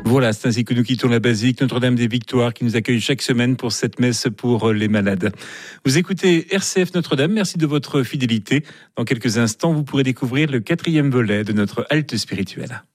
Voilà, c'est ainsi que nous quittons la basilique Notre-Dame des Victoires qui nous accueille chaque semaine pour cette messe pour les malades. Vous écoutez RCF Notre-Dame, merci de votre fidélité. Dans quelques instants, vous pourrez découvrir le 4e volet de notre halte spirituelle.